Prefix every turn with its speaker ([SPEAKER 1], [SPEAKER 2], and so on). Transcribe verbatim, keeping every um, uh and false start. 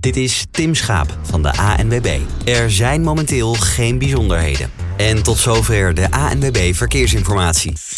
[SPEAKER 1] Dit is Tim Schaap van de A N W B. Er zijn momenteel geen bijzonderheden. En tot zover de A N W B Verkeersinformatie.